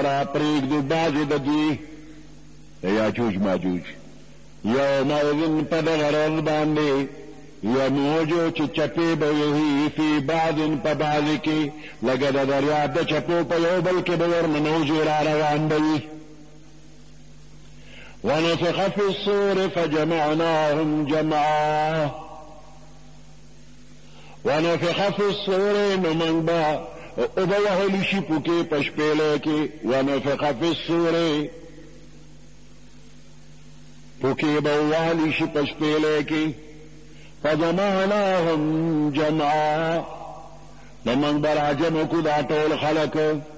برا پریگ دو باز ددی یاجوج ماجوج یومئذ پدغرض باندے یموجو چی چپی بویہی فی بعض پبعض کی لگد دریاب دا چپو پیو بلکہ بور منوجی را روان بی ونفخ فی الصور فجمعناهم جمعا ونفخ فی الصور نمنگ با ابوہلی شپو کے پشپیلے کی ونفخ فی الصور پوکی بوالی شپشپیلے کی فجمعناهم جمعا نمنگ برا جمع کو دا طول خلق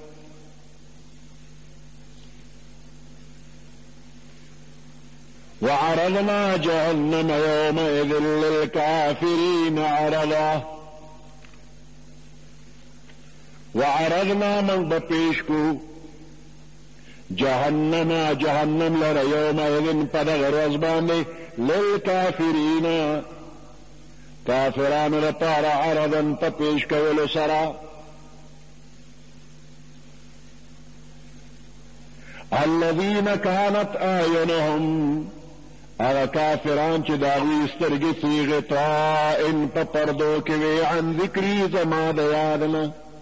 وعرضنا جهنم يومئذ للكافرين عرضا وعرضنا من بپیش کو جہنم لر یومئذ پدغر ازباندے للکافرین کافران رپار عرضا پپیش کولو سرا الذین کانت آینهم اغا کافران چی داغوی استرگی سی غطائن پپردو کیوی عن ذکری زماد یادنا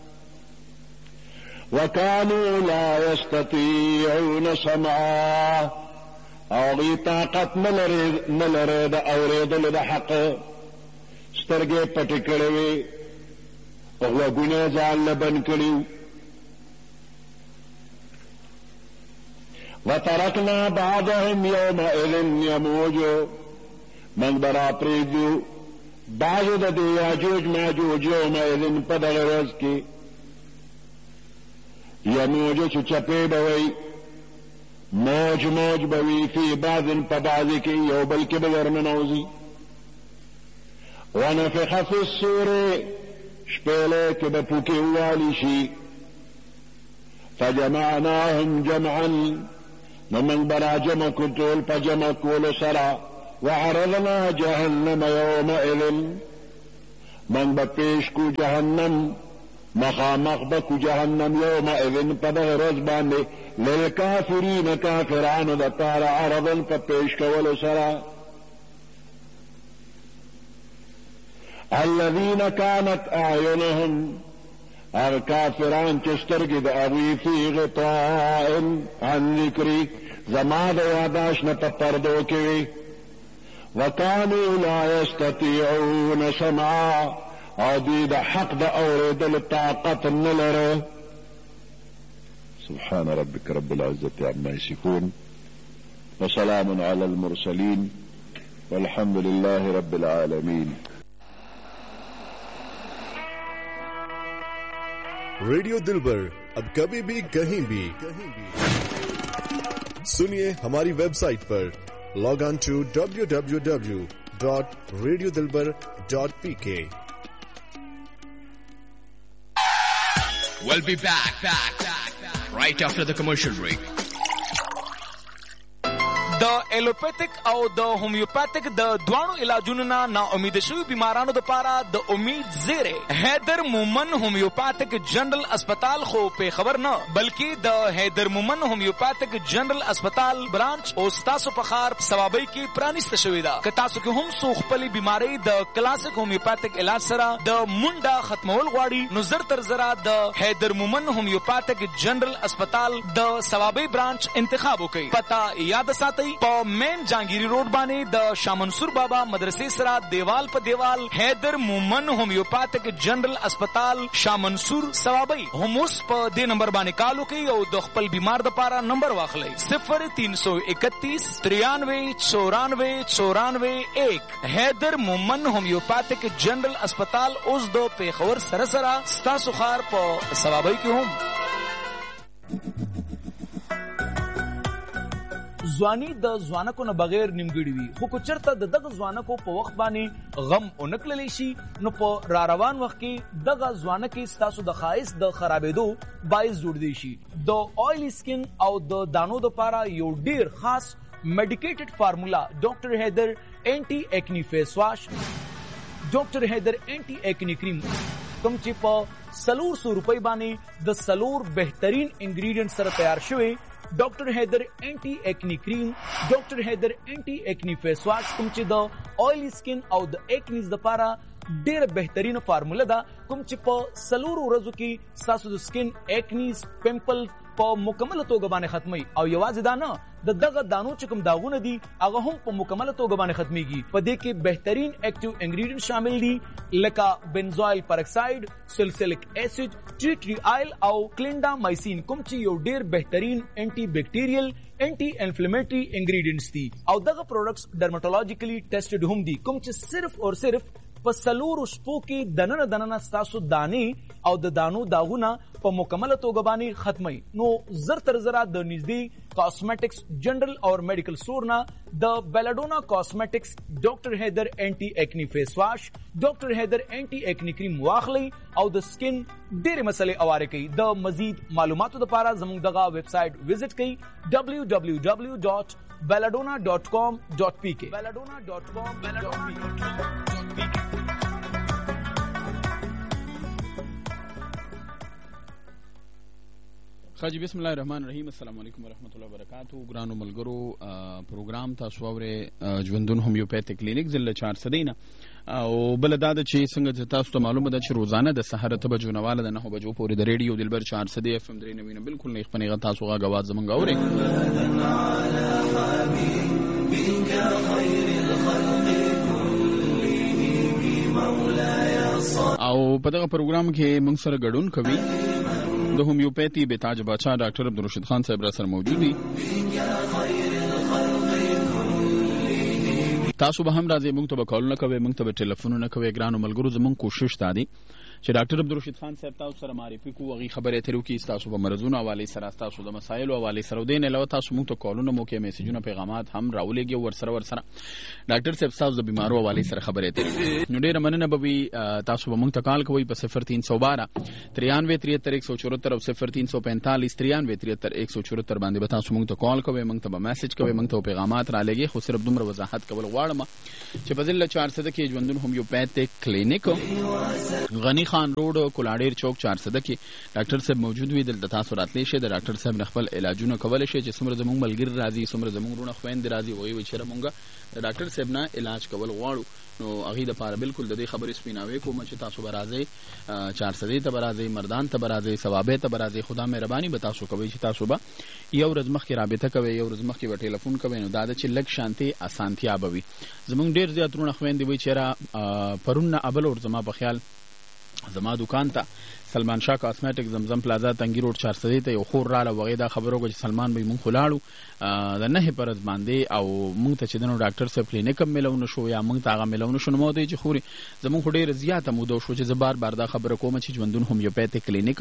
وكانوا لا يستطيعون سمعا اوغی طاقت نلرد اورید لد حق سترگے پٹکڑوی وغوگونے زال لبن کلیو وترکنا بعضهم يومئذ يموجو من برا پریدو بعض دے یاجوج ماجوج یومئذ پدغرز کی یموجو چپے بوئی موج بوی فی بعض پبعض کی یو بلکہ بغیر منوزی ونفخ فی الصور شپیلے کے بپوکی والی شی فجمعناهم جمعا نمن برا جمع کتول پجمع کول سرا وعرضنا جہنم یومئذ من بپیش کو جہنم مخامخ بکو جہنم یومئذ پدغ روز باندے للکافرین کافران دپار عرضا پپیش کول سرا الذین کانت اعینهم اور کافران چسترگی دا ابوی فی غطائن عن ذکری زماد یاداش نہ پردو کے وکانوا لا یستطیعون سمعا اور دی دا حق دا اوریدل طاقت نلر. سبحان ربک رب العزت عما یصفون وسلام علی المرسلین والحمد للہ رب العالمین. ریڈیو دلبر اب کبھی بھی کہیں بھی سنیے ہماری ویب سائٹ پر. لاگ آن ٹو www.radiodilbar.pk. We'll be back right after the commercial break. د ایلوپیتک او د هومیوپیتک د دوانو علاجونو نا امید شوی بیمارانو د پاره د امید زیره حیدر مومن هومیوپیتک جنرال اسپیټال خو په خبر نه بلکې د حیدر مومن هومیوپیتک جنرال اسپیټال برانچ او تاسو په خار ثوابي کې پرانیست شوی دا که تاسو کې هم سو خپل بیماری د کلاسیک هومیوپیتک علاج سره د مونډه ختمول غواړي نو زر تر زرا د حیدر مومن هومیوپیتک جنرال اسپیټال د ثوابي برانچ انتخاب وکړئ. پتا یاد ساتئ په مین جانگیری روڈ باندې د شاه منصور بابا مدرسې سره دیوال په دیوال حیدر مومن هومیوپیتک جنرال اسپیټال شاه منصور ثوابي. هموس په دې نمبر باندې کال وکړئ او د خپل بیمار د پاره نمبر واخلئ 0331 93 94 حیدر مومن هومیوپیتک جنرال اسپیټال اوس د پیښور سره سره ستاسو خار په ثوابي کې هم. ځواني د ځوانکو نه بغیر نیمګړی وي خو چرته د دغه ځوانکو په وخت باندې غم اونکللی شي نو په را روان وخت کې دغه ځوانکې ستاسو د خایس د خرابېدو باعث جوړ دی شي. د آیلی سکن او د دانو د پاره یو ډیر خاص میډیکیټډ فارمولا ډاکټر حیدر اینټي ایکنی فیس واش، ډاکټر حیدر اینټي ایکنی کریم کوم چې په 400 روپۍ باندې د 4 بهترین انګریډینټ سره تیار شوی ډاکټر حیدر انټي ایکنی کریم، ډاکټر حیدر انټي ایکنی فیس واش کوم چې د اویلی سکن او د ایکنیز لپاره ډېر بهترین فارموله ده، کوم چې په 4 ورځو کې ستاسو د سکن ایکنیز پمپل په مکمله توګه باندې ختمي او یوازې دا نه د دغه دانو چې کوم داغونه دي هغه هم په مکمله توګه باندې ختميږي. په دې کې بهترین اکټیو انګریډینټ شامل دي لکه بنزوایل پرکساید، سلسیلک اسید، ټی ټری آیل او کلینډامایسین کوم چې یو ډېر بهترین انټي بیکټیریل انټي انفلیمیټری انګریډینټس دي او دغه پروډکټس ډرماټولوژیکلی ټیسټډ هم دي کوم چې صرف اور صرف په 4 شپو کې دننه ستاسو دانې او د دانو داغونه په مکمله توګه باندې ختمي. نو زر تر زره د نږدې کاسمیټکس جنرال او میډیکل سٹور نه د بیلاډونا کاسمیټکس ډاکټر حیدر انټي ایکنی فیس واش، ډاکټر حیدر انټي ایکنی کریم واخلي او د سکن ډېرې مسلې اواره کوي. د مزید معلوماتو لپاره زموږ دغه ویب سایټ وزټ کړئ www.belladonna.com.pk. خاجی بسم الله الرحمن الرحیم. السلام علیکم ورحمۃ اللہ وبرکاتہ. ګرانو ملګرو، پروګرام تاسو اورئ ژوندون هومیوپیتھیک کلینک ضلع 400 نه او بل دا چې څنګه تاسو ته معلومه ده چې روزانه د سحر 8 بجو نه واله د 9 بجو پورې د ریډیو دلبر 400 FM 93 بالکل نه خپنه غا تاسو غا غواز زمونږ اورئ او په دغه پروګرام کې موږ سره ګډون کوي د هومیوپیتھی بیتاج بادشاہ ډاکټر عبدالرشید خان صاحب را سره موجود دي. تاسو به هم راځئ، موږ ته به کالونه کوئ، موږ ته به ټلیفونونه کوئ. ګرانو ملګرو، زموږ کوشش دا دی چې ډاکټر عبدالرشید خان صاحب تاسو سره معرفي کوو، هغې خبرې اترې وکړي، ستاسو په مرضونو حوالې سره، ستاسو د مسایلو حوالې سره. دې نه علاوه تاسو موږ ته کالونه مو کوئ، میسیجونه، پیغامات هم راولېږئ ورسره ډاکټر صاحب ستاسو د بیمارو حوالې سره خبرې اترې. نو ډېره مننه به وي، تاسو به موږ ته کال کوئ په 0312 93 73 174 او 0345 93 73 174 باندې به تاسو موږ ته کال کوئ، موږ ته به میسج کوئ، موږ ته پیغامات رالیږئ. خو صرف دومره وضاحت کول غواړم چې په ضلع 400 کې ژوندون هومیوپیتھیک کلینک غنی خان روډ کولاډیر چوک 400 کې ډاکټر صاحب موجود وي. دلته تاسو راتلی شئ، د ډاکټر صاحب نه خپل علاجونه کولی شئ. چې څومره زموږ ملګري راځي، څومره زموږ وروڼه خویندې راځي، وایي وایي چېرې مونږ د ډاکټر صاحب نه علاج کول غواړو، نو هغې دپاره بالکل د دې خبرې سپیناوی کوم چې تاسو به راځئ 400 ته به راځئ، مردان ته به راځئ، ثوابې ته به راځئ. خدا مهرباني به تاسو کوئ چې تاسو به یو ورځ مخکې رابطه کوئ، یو ورځ مخکې به ټلیفون کوئ، نو دا ده چې لږ شانتې اسانتیا به وي. زموږ ډېر زیات وروڼه خویندې وایي چېره پرون نه اول ور زما په خیال زما دکان ته سلمان شاه کاسمیټک زمزم پلازا تنګي روډ 400 ته یو خور رااله، وغې دا خبر وکړه چې سلمان به مونږ خلاړو د 9 پرز باندې او مونږ ته چې دنو ډاکټر صاحب کلینیک هم ملونه شو یا مونږ ته هغه ملونه شو. نو مو دی چې خوري زمونږ ډېر زیاته موده شو چې زه بار بار دا خبره کوم چې ژوندون هومیوپیتھیک کلینیک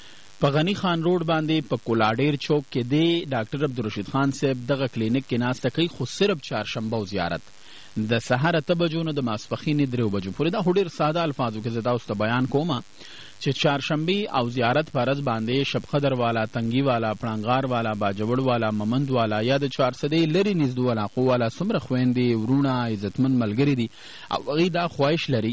په غنی خان روډ باندې په کولاډیر چوک کې دی. ډاکټر عبدالرشید خان صاحب دغه کلینیک کې ناسته کوي، خو صرف چهارشنبه او زیارت د سحر 8 بجو نه د ماسپښین 3 بجو پورې. دا ډېر ساده الفاظو کې زه تاسو ته بیان کوم چې چهارشنبې او زیارت فرض باندې شب قدر والا، تنګي والا، پړانګار والا، باجوړ والا، ممند والا یا د 400 لري نږدې علاقو والا څومره خویندې وروڼه عزتمن ملګري دي او هغوی دا خواهش لري،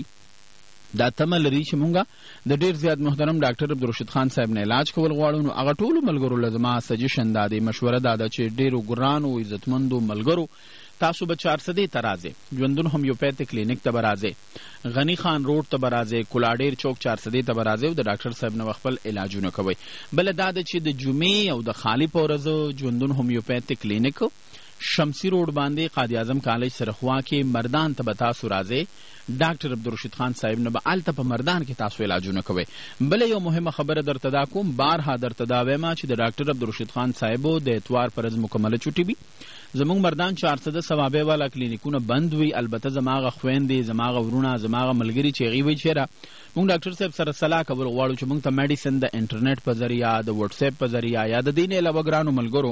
دا تمه لري چې مونږه د ډېر زیات محترم ډاکټر عبدالرشید خان صاحب نه علاج کول غواړو. نو هغه ټولو ملګرو له زما سجیشن دا دی، مشوره دا ده چې ډېرو ګرانو عزتمندو ملګرو تاسو به 400 ته راځئ، ژوندون هومیوپیتھیک کلینیک ته به راځئ، غنی خان روډ ته به راځئ، کولاډیر چوک 400 ته به راځئ او د ډاکټر صاحب نه خپل علاجونه کوئ. بله دا ده چې د جمعې او د خالي په ورځ ژوندون هومیوپیتھیک کلینیک شمسی روډ باندې قائد اعظم کالج سره خوا کې مردان ته به تاسو راځئ، ډاکټر عبدالرشید خان صاحب نه به هلته په مردان کې تاسو علاجونه کوئ. بله یو مهمه خبره درته دا کوم، بارها درته دا وایم چې د ډاکټر عبدالرشید خان صاحبو د اتوار پر ورځ مکمله چوټي وي. زموږ مردان 400 ثوابې والا کلینیکونه بند وي. البته زماغه خویندې، زماغه وروڼه، زماغه ملګري چې هغوی وایي چېره موږ ډاکټر صاحب سره صلاح کول غواړو چې موږ ته میډیسن د انټرنیټ په ذریعه، د وټساپ په ذریعه یا د دې نه علاوه ګرانو ملګرو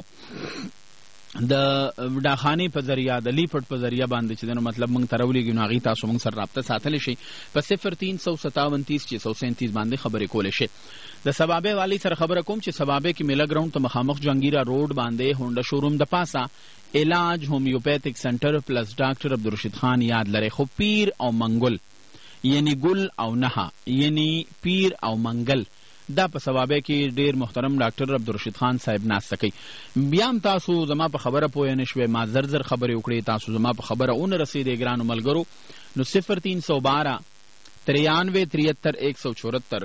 د ډاخانې په ذریعه، د لیفټ په ذریعه باندې چې دنو مطلب موږ ته راولېږي، نو هغې تاسو موږ سره رابطه ساتلی شئ په 0357 30 637 باندې خبرې کولی شئ. د سبابې والي سره خبره کوم چې سبابې کې میله ګراونډ ته مخامخ جهانګیره روډ باندې هونډا شوروم د پاسه علاج هومیوپیتھیک سنټر پلس ډاکټر عبدالرشید خان یاد لرئ. خو پیر او منګل یعنی ګل او نها یعنی پیر او منګل دا په ثوابه کې ډیر محترم ډاکټر عبدالرشید خان صاحب ناسته کوي. بیا هم تاسو زما په خبره پوه نه شوئ، ما زر خبرې وکړې، تاسو زما په خبره ونه رسېدې ګرانو ملګرو، نو 0312 93 73 174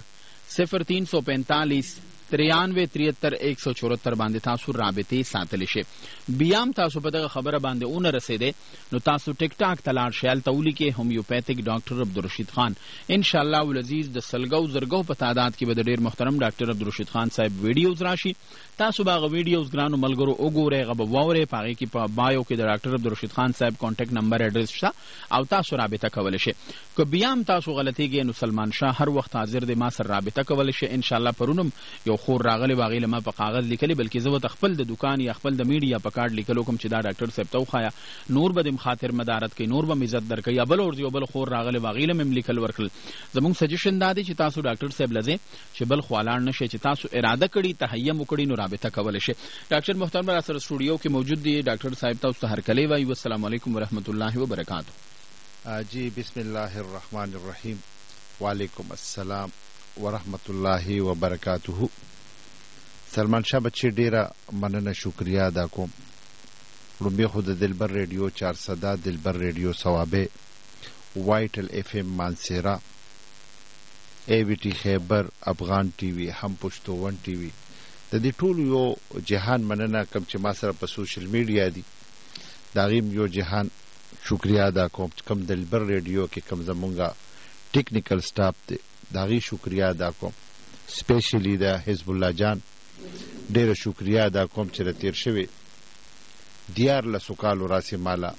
0345 93 73 174 باندې تاسو رابطې ساتلی شئ. بیا هم تاسو په دغه خبره باندې ونه رسېدی نو تاسو ټیک ټاک ته لاړ شئ، هلته ولیکئ هومیوپیتھک ډاکټر عبدالرشید خان. انشاءالله العزیز د سلګو زرګو په تعداد کې به د ډېر محترم ډاکټر عبدالرشید خان صاحب ویډیوز راشي. تاسو به هغه ویډیوز ګرانو ملګرو وګورئ، هغه به واورئ. په هغې کې په بایو کې د ډاکټر عبدالرشید خان صاحب کانټیکټ نمبر ایډرس شته او تاسو رابطه کولی شئ. که بیا هم تاسو غلطیږئ نو سلمان شاه هر وخت حاضر دی، ما سره رابطه کولی شئ. انشاءالله پرونم یو خور راغلی و، هغې له ما په کاغذ لیکلي، بلکې زه ورته خپل د دکان یا خپل د میډیا په کارډ لیکلو کوم چې دا ډاکټر صاحب ته وښایه، نور به دې خاطر مدارت کوي، نور به م عزت درکوي. یا بل ورځ یو بل خور راغلی و، هغې له مې لیکل ورکړل. زموږ سجیشن دا دی چې تاسو ډاکټر صاحب له ځئ چې بل خوا لاړ نه شئ، چې تاسو اراده کړي تهیم وکړي نو رابطه کولی شئ. ډاکټر محترم را سره سټوډیو کې موجود دی، ډاکټر صاحب تاسو ته هرکلی وایو. السلام علیکم ورحمۃ اللہ وبرکاتہ. جی بسم اللہ الرحمن الرحیم. وعلیکم السلام ورحمۃ اللہ وبرکاتہ. سلمان شاه بچی ډیره مننه شکریہ ادا کوم. لومبی خو د دلبر ریډیو 400 دلبر ریډیو ثوابه وایټل اف ام مانسیرا ای وی ټی خیبر افغان ټي وي هم پښتو ون ټي وي د دې ټول یو جهان مننه کوم چې ما سره په سوشل میډیا دي دا غیم یو جهان شکریہ ادا کوم. کوم دلبر ریډیو کې کوم زمونږه ټیکنیکل سټاف دی دا غي شکریہ ادا کوم. سپیشلی د حزب الله جان ډیره شکریہ ادا کوم چې تیر شوی 14 کالو راسې مالا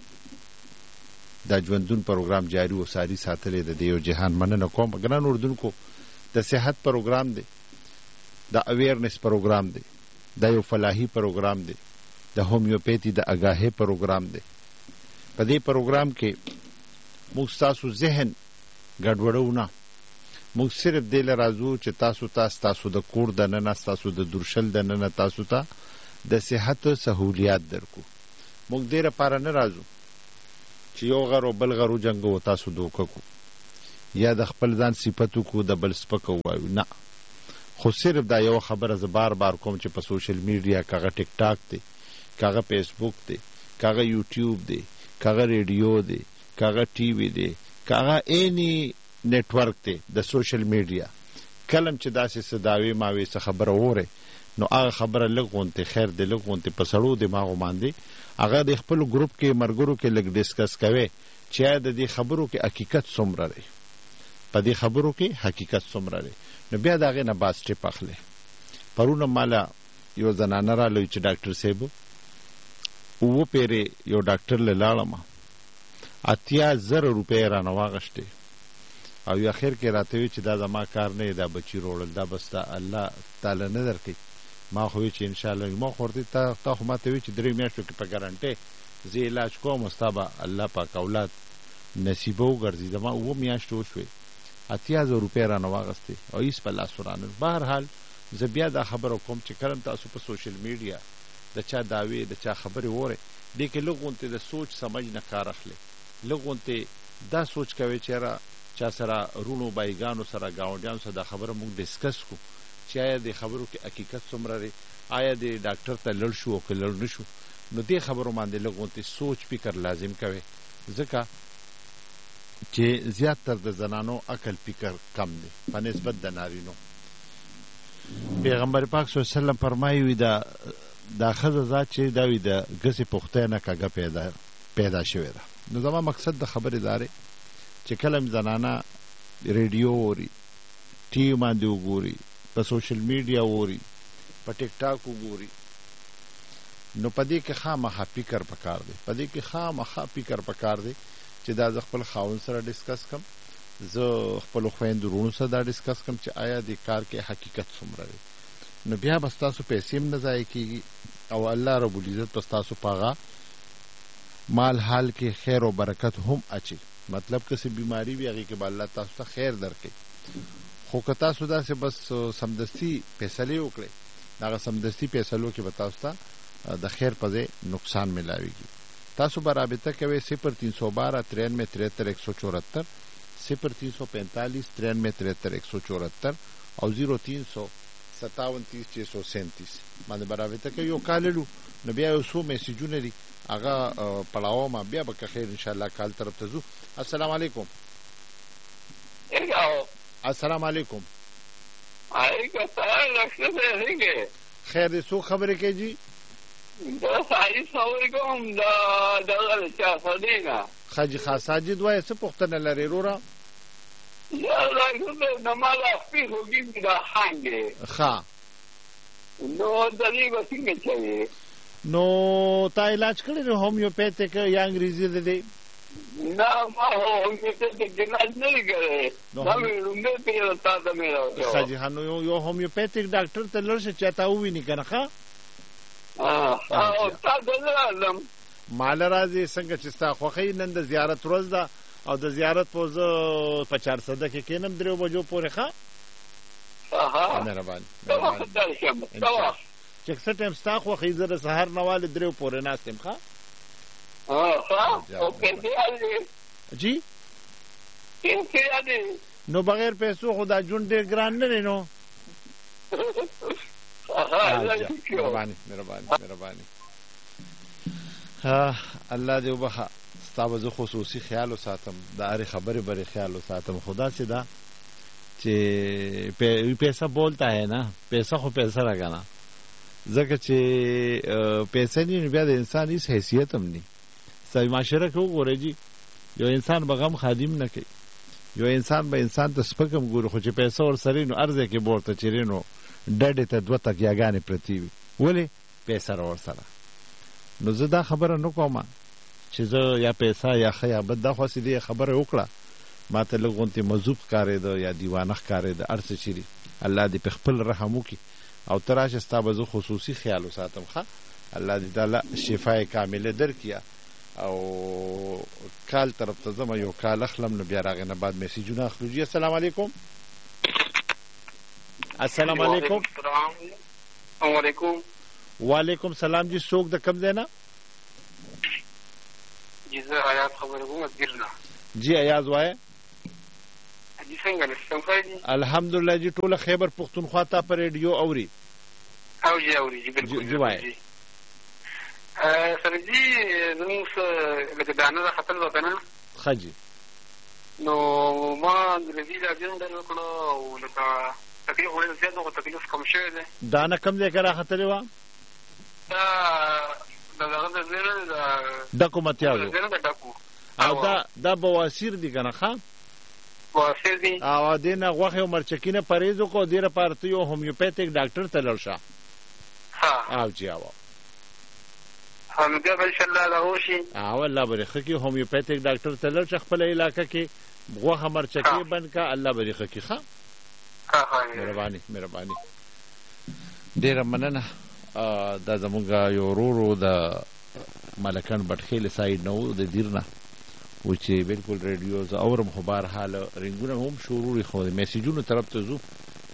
دا ژوندون پروګرام جاری و ساری ساتلې د دیو جهان مننه کوم. ګران اردوونکو د صحت پروګرام دی، د اویرنس پروګرام دی، د یو فلاحي پروګرام دی، د هومیوپیتي د اگاهي پروګرام دی. په دې پروګرام کې موږ تاسو ذهن ګډوډو نه، موږ صرف دې له راځو چې تاسو د کور د ننه، تاسو د درشل د ننه تاسو ته د صحت سهولیات درکو. موږ دې لپاره نه راځو چې یو غرو بل غرو جنګو تاسو دوکه کو یا د خپل ځان صفاتو کو د بل سپکو وایو نه. خو صرف دا یو خبره ز بار بار کوم چې په سوشل میډیا کاغه ټیک ټاک دی، کاغه فیسبوک دی، کاغه یوټیوب دی، کاغه ریډیو دی، کاغه ټي وي دی، کاغه اینی نیټورک دی د سوشل میډیا، کلم چې داسې صداوي ماوي څه خبره وره نو هغه خبره لګونته خیر دی لګونته په سړو دماغ باندې هغه د خپل ګروپ کې مرګرو کې لګ ډیسکس کوي چې د دې خبرو کې حقیقت څومره دی، په دې خبرو کې حقیقت څومره دی. نو بیا داغه نه باز ټیپ اخلي. پرونه مالا یو زنانه را لوي چې ډاکټر صاحب وو پیره یو ډاکټر لاړم 80,000 روپۍ را نواغشته او یو اخر کې راته وی چې دا زما کار نه دا بچی روړل دا بس الله تعالی نه درکې. ما خو چې ان شاء الله ما خورته تا خو ماته وی چې 3 میاشتو کې په ګارانټي زی علاج کوم مستابه الله پاک اولاد نصیب وګرځي. دا ما و میاشتو شوي 80,000 روپۍ را نواغسته او هیڅ په لاس ورانه. بهر حال زه بیا دا خبره کوم چې کله تاسو په سوشل میډیا د چا داوی د چا خبرې وره دې کې لغونته د سوچ سمجھ نه کار اخلي، لغونته دا سوچ کوي چې را چا سره رونو بایګانو سره گاونډیانو سره دا خبره موږ ډیسکس کو چې آیا د خبرو کې حقیقت څومره دی، آیا د ډاکټر ته لړ شو او لړ نشو. نو دې خبرو باندې لغونته سوچ فکر لازم کوي ځکه چې زیاتره د زنانو عقل فکر کم دی په نسبت د نارینو. پیغمبر پاک صلی الله علیه وسلم فرمایي دا خزه ذات چې دا وي د غسې پختنه کاګه پیدا شوی ده. نو زما مقصد د خبرې داري چې کلم زنانا ریډیو اوري، ټي باندې وګوري، په سوشل میډیا اوري، په ټیک ټاک وګوري، نو پدې کې خامخا فکر پکار دی، پدې کې خامخا فکر پکار دی چې دا ز خپل خاون سره ډیسکس کم، زه خپل خويندرونو سره دا ډیسکس کم چې آیا د کار کې حقیقت څومره دی. نو بیا بس تاسو پیسې هم نه ضایع کیږي او الله رب العزت بس تاسو پاغه مال حال کې خیر او برکت هم اچي. مطلب که څه بیماری وي هغه کې الله تاسو ته خیر درکړي. خو که تاسو دا سه بس سمدستي فیصله وکړي دا سمدستي فیصلو کې بتاوس ته د خیر په ځای نقصان ملاويږي. تاسو برابطه کوي 0312 93 73 174 0345 93 174 او 0357 637 باندې براوته کې یو کاللو نو بیا یو څو میسجونه دي هغه پړاو ما بیا به خیر ان شاء الله کال طرف ته ځو. السلام علیکم. السلام علیکم. علیکم السلام. ډاکټر خیر دې څو خبرې کوي جی؟ دا ساری خبرې کوم دا چا صدیقه خاجي خاصاجد وای څه پوښتنه لري رورا؟ یا ډاکټر نماز خپل وګین دا هانګه ښه نو دلی وسینګ چي نو تا علاج کړی نو هومیوپیتھک یا انګریزي دې نه ما هومیوپیتھک علاج نه کړی دا مې په تا ته مې راځو خاجي هانو یو هومیوپیتھک ډاکټر ته لرشه چاته وې نه کنه ښه تا دلم مال راځي څنګه چې ستا خوخی نن د زیارت ورځ ده او د زیارت په 400 کې کینم درو بجو پورې ښه مهرباني چې څه ټایم ستا خوخی زره سحر نواله درو پورې ناستم ښه جی نو بغیر پیسو خدا جون ډیر ګران نه نو مهرباني الله دې وبخه ستاسو خصوصي خیال وساتم د اړ خبره بری خیال وساتم خدا سے دا چې پیسہ بولتا ہے نا پیسہ خو پیسہ راغانا ځکه چې پیسې نه بیا د انسان هیڅ حیثیت هم نه سړي معاشره کې وګورئ جی یو انسان بغم خادم نه کوي یو انسان به انسان ته سپکم ګوري خو چې پیسې ور سره نو ارزه کې بورته چیرینو ډډه ته دوه تکیاګانې پرتی وي ولی پیسې ور سره نو زه دا خبره نه کوم چې زه یا پیسې یا خیا بد دا خو سې خبره وکړه ما ته لګونتي مذوب کارې ده یا دیوانه کارې ده ارڅ چیري الله دې په خپل رحم وکي او تراشه ستاسو خصوصي خیال وساتم ښه الله دې تعالی شفای کامله درکیا او کال طرف ته زما یو کال اخلم نو بیا راغنه بعد میسجونه اخلو جی. السلام علیکم. السلام علیکم. علیکم وعلیکم سلام جی. څوک د کم دی نه جی زه آیات خبره کوم ګرنا جی آیاز وای جی څنګه نشم خیر الحمدلله جی ټول خیبر پختونخوا ته پر ریډیو اوري او جی اوري جی بالکل جی وای سره جی زموږ لکه دانه خطر وکنه خجی نو ما انګریزي راځم درو کړو او لکه تکلیف ولې زیات نو تکلیف کم شوی دی دانه کم ځای کرا خطر و دا زیره د کومتیاو او دا بواسیر دي کنه ښا بواسیر دي او دینه غوخه مرچکینه پریزو کو ډیره پارتیو هومیوپیتھک ډاکټر ته لړشه ها او جی او هم دا ان شاء الله راوشي او الله برخه کی هومیوپیتھک ډاکټر ته لړشه خپل علاقې کې غوخه مرچکی بند کا الله برخه کی ښا مهرباني ډیره مننه دا زمونږ یو ورورو د ملکان بټخیل سایډ نو د دیرنا و چې بالکل ریډیوز اورم خو بهر حال رنګونه هم شروع خو میسجونو طرف ته زو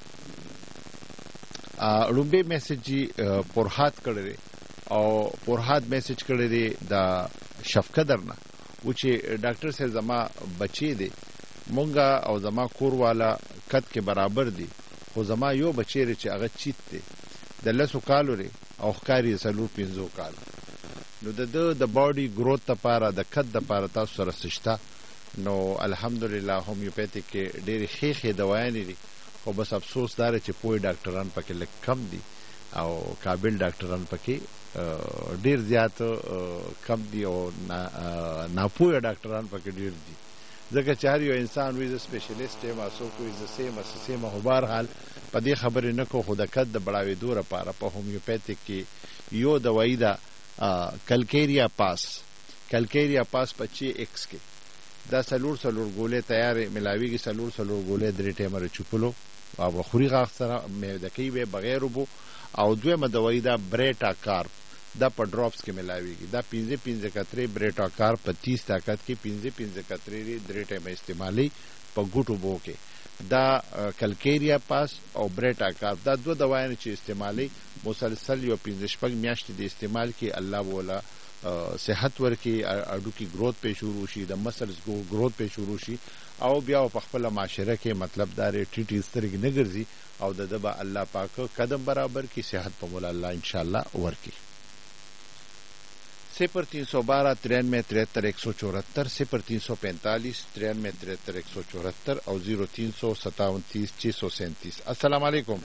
لومبه میسج پرهات کړی او پرهات میسج کړی دی د شفقت درنه و چې ډاکټر صاحب زما بچی دی مونږه او زما کور والا کټ کې برابر دی خو زما یو بچی چې هغه چیت دی د لسو کالو لري او ښکاری سلو 15 کال نو د باډي گروث لپاره د کټ لپاره تاسو سره سشتا نو الحمدلله هومیوپیتھک کې ډېری خېخې دوايانې دي خو بس افسوس دار چې پوي ډاکټران پکې لږ کم دي او قابل ډاکټران پکې ډېر زیات کم دي او ناپوهه ډاکټران پکې ډېر دي ځکه چې هر یو انسان ویز سپیشلیست ما سو کوئی ز سیم هو بهر حال په دې خبرې نه کو خود کد د بڑاوي دوره لپاره په هومیوپیتھک کې یو دوايي دا کلکیریا پاس 25 ایکس کې دا سلور ګولې تیارې ملاویږي سلور ګولې درې ټیمره چوپلو او خوري غاښ سره مې د کیوي بغیر وبو او دویمه دوايي دا بریټا کارپ دا په ډراپس کې ملاویږي دا 15 کترې بریټا کارپ په 30 طاقت کې 15 کترې درې ټیمه استعمالي په ګوټو بو کې دا کلکیریا پاس او بریټا کارپ دا دوه دوايانې چې استعمالي مسلسل یو 15 میاشتې د استعمال کې الله ولا صحت ورکی اډو کی گروث په شروع شي د مسلز گروث په شروع شي او بیا په خپل معاشره کې مطلب دار ټیټی سترګې نه ګرځي او د دبا الله پاک قدم برابر کی صحت په مولا الله ان شاء الله ورکی 0312 93 73 174 0345 93 73 174 او 0357 637 السلام علیکم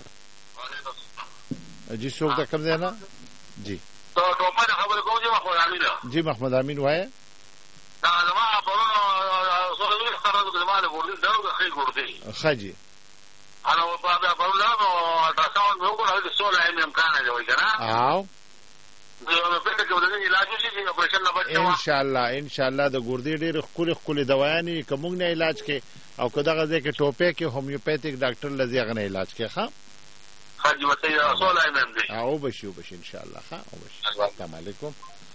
جی څوک دا کوم دی نه جی تو ما خبر کوم چې محمد امین جی محمد امین وای دا ما په سره خبرو کې ما له ورته درو خې ورته خاجي انا په په له نو تاسو نو کومه د سول ایم امکان دی وای کنه او نو په دې کې ولې علاج شي چې اپریشن نه بچو ان شاء الله د ګردې ډېر خولي دوايانې کومګ نه علاج کې او کداغه ځکه ټوپه کې هومیوپیتیک ډاکټر لزی غنه علاج کې ښه حاجی وته سول ایم دی او بشي ان شاء الله ښه او بشي السلام علیکم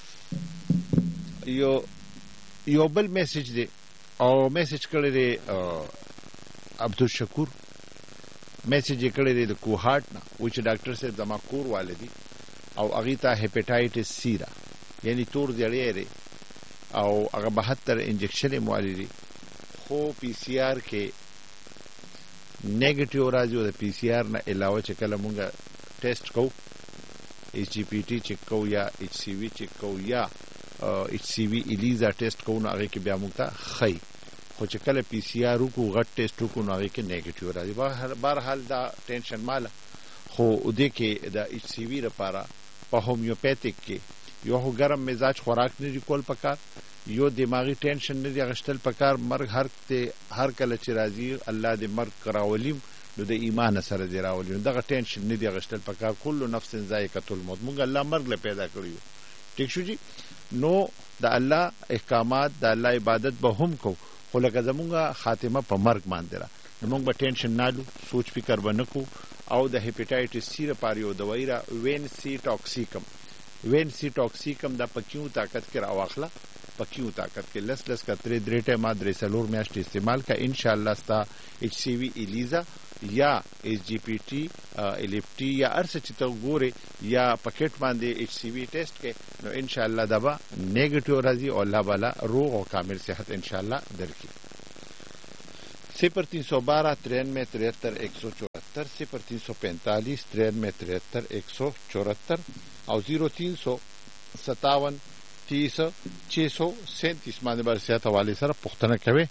یو بل میسج دی او میسج کړی دی عبدالشکور میسج کړی دی د کوهاټ نه و چې ډاکټر صاحب زما کور والدي او هغه ته هپاتایټس سی را یعنی تور دیړې او هغه 72 انجکشن موالدي خو پی سی آر کې نیگیټیو راځي او د پی سی آر نه علاوه چې کله مونږه ټیسټ کو ایچ جی پی ټی چیک کو یا ایچ سی وی چیک کو یا ایچ سی وی الیزا ټیسټ کو نو هغه کې بیا مونږ ته خی خو چې کله پی سی آر کو غټ ټیسټ کو نو هغه کې نیگیټیو راځي بهر حال دا ټینشن مال خو دې کې د ایچ سی وی لپاره په هومیوپیتیک کې یو ګرم مزاج خوراک نه کول پکار یو دماغي ټینشن نه دی غشتل پکار مرګ هر کله چې راځي الله دې مرګ کراولیم نو د ایمان سره دی راولیم دغه ټینشن نه دی غشتل پکار کل نفس ذائقه الموت مونږ الله مرګ له پیدا کړیو ٹھیک شو جی نو د الله احکامات د الله عبادت به هم کو خو لکه زمونږه خاتمه په مرګ باندې را موږ به ټینشن نالو سوچ فکر بنکو او د هپاتایټس سی لپاره یو دوايي را وین سی ټاکسیکم د پکیو طاقت کې راواخله پکیو طاقت کې لس کترې درېټه ما درې سلور میاشت استعمال کا ان شاء الله ستا ایچ سی وی الیزا یا ایچ جی پی ټی الفټی یا ارڅ چې ته ګوره یا پکټ باندې ایچ سی وی ټیسټ کې نو ان شاء الله دبا نیگیټیو راځي او الله والا روغ او کامل صحت ان شاء الله درکې 0312 93 73 174 0345 93 73 174 او 0357 30 637 باندې بر صحت حواله سره پوښتنه کوي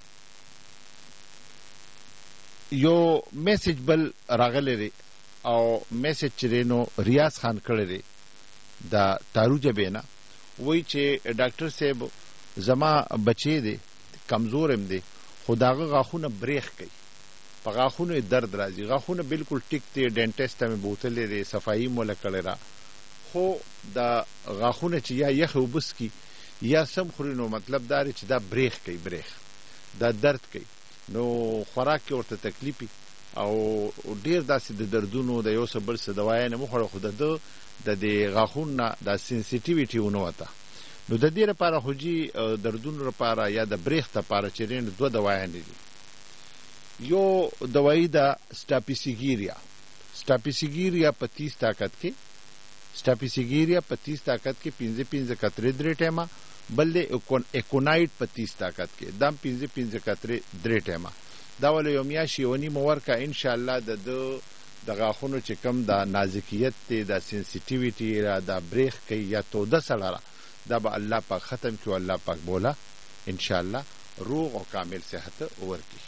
یو میسج بل راغلی دی او میسج چې نو ریاض خان کړی دی دا تاروج بینا وای چې ډاکټر صاحب زما بچی دی کمزور هم دی خداغه غاخونه بریخ کوي په غاخونه درد راځي غاخونه بالکل ټیک دی ډینټیسټ ته بوتلې دی صفائی مولا کړی را خو دا غاخونه چې یا یخ وبس کی یا سم خوري نو مطلب دا چې دا بریخ کوي بریخ دا درد کوي نو خوراک کې ورته تکلیفي او ډیر داسې د دردونو د یو څه بل څه دوايي نه مخړه خو د غاخونه د سنسټیویټي ونه وته نو د دې لپاره خو جی دردونو لپاره یا د بریخ لپاره چې رین دوه دوايي نه دي یو دوايي د سټاپیسیګیریا په 30 طاقت کې سټاپیسیګیریا په 30 طاقت کې 15 کترې درې ټیمه بل اکونایټ په 30 طاقت کې دم 15 کترې درې ټیمه دا ول یو میاشي ونی مور کا ان شاء الله د غاخونو چې کم د نازکیت ته د سنسټیویټي را د بریخ کې یا تو د سړه دا به الله پاک ختم کړي الله پاک بولا ان شاء الله روغ او کامل صحت ورکړي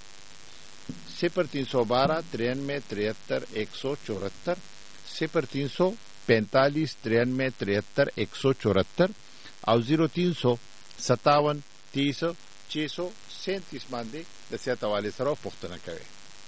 0312 93 73 174 0345 93 73 174 او 0357 30 637 باندې د صحت حواله سره پوښتنه کوي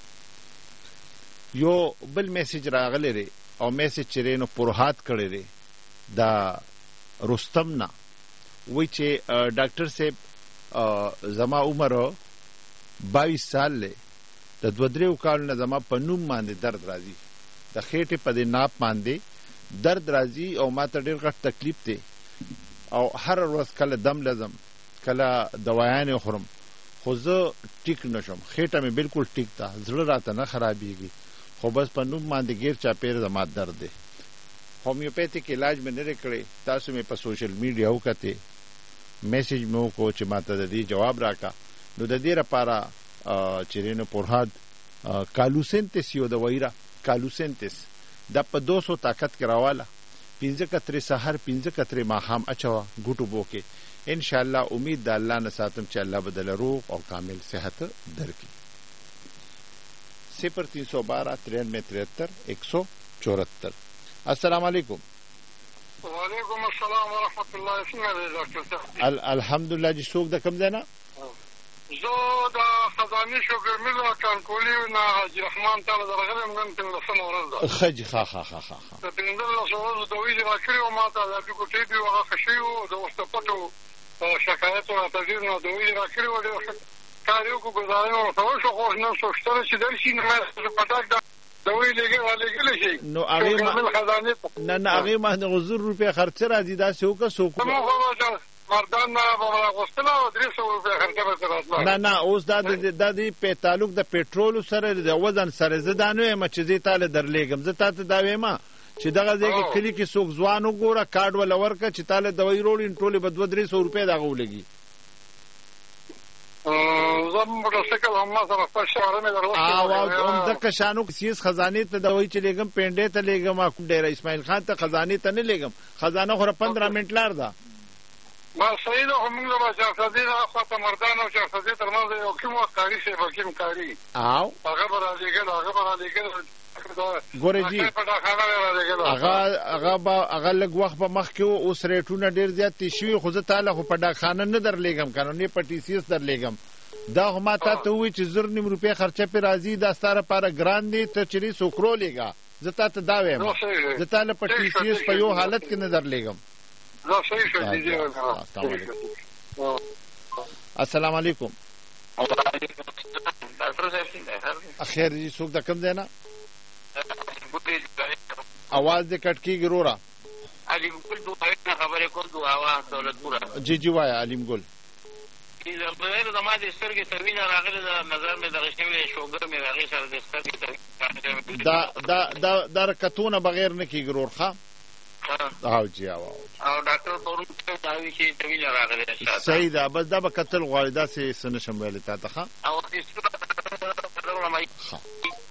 یو بل میسج راغلی دی او میسج چې رینو پرهات کړی دی دا رستم نه وای چې ډاکټر صاحب زما عمر 22 سال له د 2-3 کال نه زما په نوم باندې درد راځي د خېټې په دې ناپ باندې درد راځي او ما ته ډېر غټ تکلیف دی او هر ورځ کله دم لازم کله دوايانې خورم خو زه ټیک نشم خېټه مې بالکل ټیک ده زړه راته نه خرابېږي خو بس په نوم باندې غیر چاپېر زما درد دی هومیوپیتیک علاج مې نه کړی تاسو مې په سوشل میډیا وکته میسج مې وکړو چې ماته د دې جواب راکا نو د دې لپاره چیرینو پورهاد کالوسنتس یو د وایرا کالوسنتس د په 200 طاقت کراواله 15 کترې سحر 15 کترې ماخام اچوا ګټو بوکې ان شاء الله امید د الله نه ساتم چې الله بدل روغ او کامل صحت درکړي 0312 93 174 السلام علیکم وعلیکم السلام ورحمۃ اللہ څنګه الحمدلله جی څوک د کوم ځای نه زه د خزانې شوګرمیزه کانکولي نه حاجي رحمان تعالی درغلم نن 15 ورځ ده خج ها د 15 ورځې دوی راکړي او ما ته د کوټې دی هغه خشيو د واستپټو شکایت او تدیر نو دوی راکړي و د کاریو کو گزارنه او شو خو نن سوچته چې درشي نه پټاک دوی لګل شي نو هغه نه هغه ما د غزر روپیا خرڅ راځي دا څوک مردان نه غوښتنه او 300 روپیا خرڅه نه نه اوس دا د په تعلق د پېټرول سره د وزن سره زدانو ما چې زی تعالی درلېګم زه تاسو دا وایم چې دغه ځای کلی کې څوک ځوان وګوره کارت ولا ورکه چې تعالی دوی روړین ټولې به 200 روپیا دا غولګي زم موټرسایکل هم سره په شهر مې درلود او د کشانو سیس خزانه ته دوی چې لګم پنده ته لګم ډیر اسماعیل خان ته خزانه ته نه لګم خزانه خو 15 منټ لار ده ما سید هم له چارسدي خاطر مردان او چارسدي ترمنځ یو کوم کاری شي بکیم کاری او هغه برادیګل ګورې جی هغه لږ وخت په مخ کې اوس ریټونه ډیر زیات شي خو زه تعالی خو په ډاکخانه نه درلېګم قانوني پټي سیس درلېګم دا هم ته وی چې 0.5 روپیا خرچه په راځي دا ستاره لپاره ګران دي ته چری سوکرو لګا زه ته دا وایم زه تعالی پټي سیس په یو حالت کې نه درلېګم السلام علیکم اخیر جی څوک د کوم دی نه आवाज دې کټ کیږي رورا علیم ګل دوه خبرې کوم دوه دولتپور جی وای علیم ګل د بغیر د ماده سترګې تروینه راغله د نظر مې دغه شوی شوګر مې راغی سره د سترګې دا رکتونه بغیر نه کیږي رورخه او جی او ډاکټر پرون دا وی چې تروینه راغله صحیح ده بس دا به قتل غواړي دا سه سن شمول تا ته او